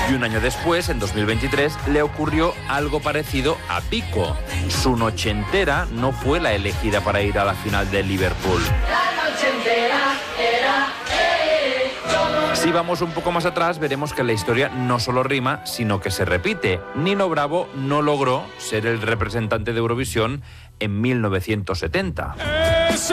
Y un año después, en 2023, le ocurrió algo parecido a Pico. Su noche entera no fue la elegida para ir a la final de Liverpool. La noche entera era... Si vamos un poco más atrás, veremos que la historia no solo rima, sino que se repite. Nino Bravo no logró ser el representante de Eurovisión en 1970.